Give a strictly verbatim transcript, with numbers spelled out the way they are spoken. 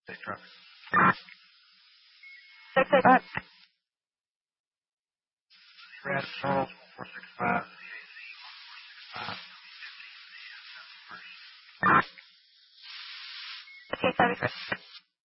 Safe truck. Six six. Uh, Red Charles four six five. okay, seven.